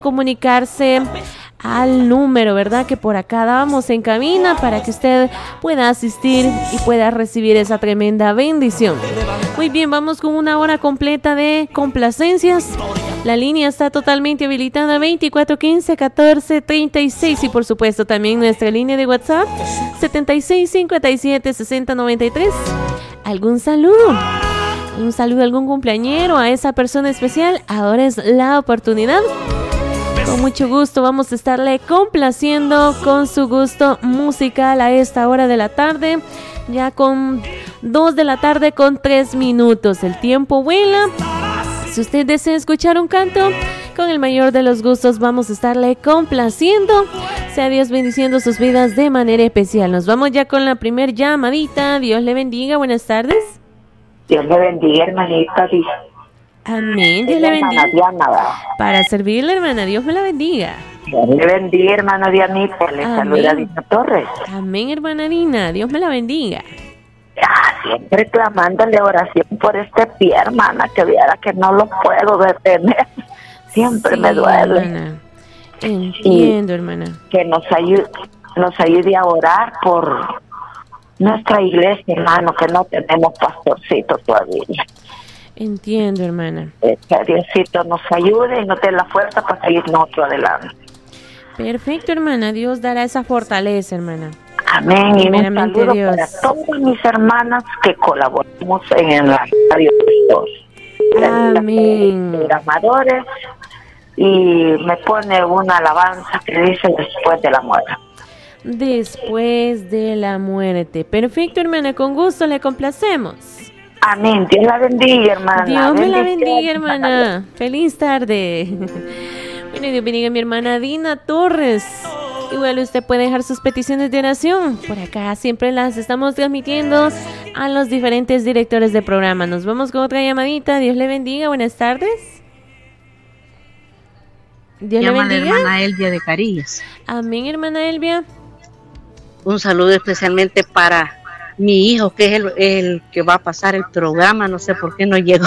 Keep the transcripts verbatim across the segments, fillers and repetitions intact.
comunicarse al número, ¿verdad? Que por acá damos en cabina para que usted pueda asistir y pueda recibir esa tremenda bendición. Muy bien, vamos con una hora completa de complacencias. La línea está totalmente habilitada, veinticuatro quince catorce treinta y seis, y por supuesto también nuestra línea de WhatsApp setenta y seis cincuenta y siete sesenta noventa y tres. ¿Algún saludo? Un saludo a algún cumpleañero, a esa persona especial. Ahora es la oportunidad. Con mucho gusto vamos a estarle complaciendo con su gusto musical a esta hora de la tarde, ya con dos de la tarde con tres minutos. El tiempo vuela. Si usted desea escuchar un canto, con el mayor de los gustos vamos a estarle complaciendo. Sea Dios bendiciendo sus vidas de manera especial. Nos vamos ya con la primer llamadita. Dios le bendiga. Buenas tardes. Dios le bendiga, hermanita. Amén, Dios le bendiga. Para servirle, hermana, Dios me la bendiga. Dios le bendiga, hermana Dianita. Le saluda Dina Torres. Amén, hermana Dina, Dios me la bendiga. Ah, siempre clamándole oración por este pie, hermana, que viera que no lo puedo detener. Siempre sí, me duele. Hermana. Entiendo, y hermana. Que nos ayude, nos ayude a orar por nuestra iglesia, hermano, que no tenemos pastorcito todavía. Entiendo, hermana. Que Diosito nos ayude y nos dé la fuerza para seguir nosotros adelante. Perfecto, hermana. Dios dará esa fortaleza, hermana. Amén. Y un saludo Dios. Para todas mis hermanas que colaboramos en la radio. Amén. Programadores. Y me pone una alabanza que dice después de la muerte. Después de la muerte. Perfecto, hermana. Con gusto le complacemos. Amén. Dios la bendiga, hermana. Dios me la bendiga, hermana. Feliz tarde. Bueno, Dios bendiga a mi hermana Dina Torres. Igual usted puede dejar sus peticiones de oración. Por acá siempre las estamos transmitiendo a los diferentes directores de programa. Nos vamos con otra llamadita. Dios le bendiga. Buenas tardes. Dios Llama le bendiga. A la hermana Elvia de Carillas. Amén, hermana Elvia. Un saludo especialmente para mi hijo, que es el, el que va a pasar el programa. No sé por qué no llegó.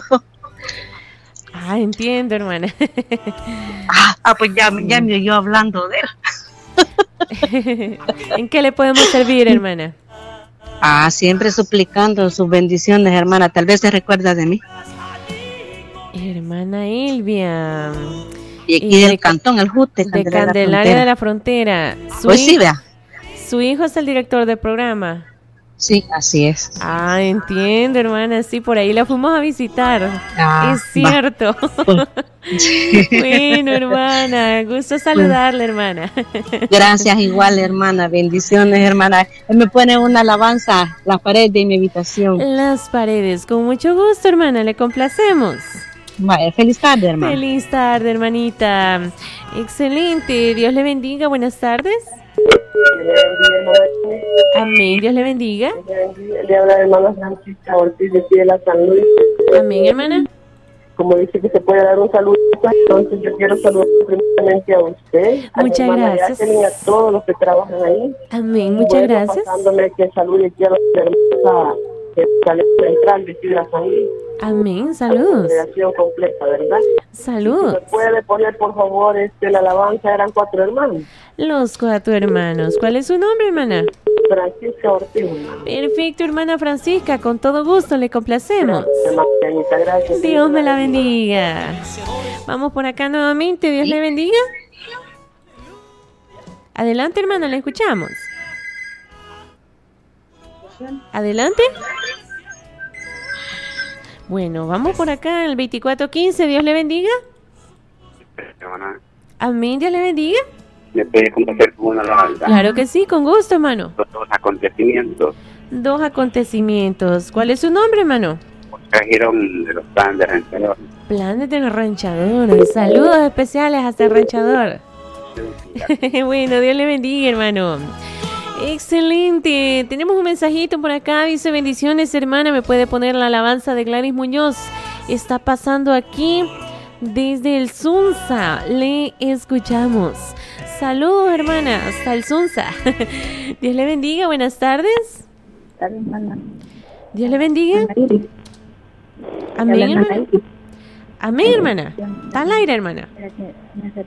Ah, entiendo, hermana. ah, ah, pues ya, ya me oyó hablando de él. ¿En qué le podemos servir, hermana? Ah, siempre suplicando sus bendiciones, hermana. Tal vez se recuerda de mí. Hermana Elvia. Y aquí y del de, cantón, el Jute. De Candelaria de la Frontera. Pues sí, vea. Su hijo es el director del programa. Sí, así es. Ah, entiendo, hermana. Sí, por ahí la fuimos a visitar. Ah, es cierto. Bueno, hermana, gusto saludarle, hermana. Gracias, igual, hermana. Bendiciones, hermana. Me pone una alabanza, las paredes de mi habitación. Las paredes, con mucho gusto, hermana. Le complacemos. Vale, feliz tarde, hermana. Feliz tarde, hermanita. Excelente. Dios le bendiga. Buenas tardes. Amén, Dios le bendiga. Le habla la hermana Francisca Ortiz de Piedra San Luis. Amén, hermana. Como dice que se puede dar un saludo, entonces yo quiero saludar primeramente a usted. Muchas a gracias. Jacqueline, a todos los que trabajan ahí. Amén, muchas bueno, gracias. Pasándole que salude quiero a la hermana central de Piedra San Luis. Amén, saludos. Congregación completa, ¿verdad? Saludos. ¿Me puede poner, por favor, este, la alabanza? Eran cuatro hermanos. Los cuatro hermanos. ¿Cuál es su nombre, hermana? Francisca Ortiz. Perfecto, hermana Francisca. Con todo gusto le complacemos. Gracias, gracias. Dios me la bendiga. Vamos por acá nuevamente. Dios le bendiga. Adelante, hermana, la escuchamos. Adelante. Bueno, vamos por acá al veinticuatro quince. Dios le bendiga. Amén, Dios le bendiga. ¿Me puede complacer con una alabanza? Claro que sí, con gusto, hermano. Los dos acontecimientos. Dos acontecimientos. ¿Cuál es su nombre, hermano? Trajeron de los planes de ranchador. Planes del ranchador. Saludos especiales hasta el ranchador. Bueno, Dios le bendiga, hermano. Excelente. Tenemos un mensajito por acá. Dice: bendiciones, hermana. Me puede poner la alabanza de Gladys Muñoz. Está pasando aquí desde el Sunza. Le escuchamos. Saludos, hermana. Hasta el Sunza. Dios le bendiga. Buenas tardes. Hermana. Dios le bendiga. Amén, hermana. Amén, hermana. Está al aire, hermana.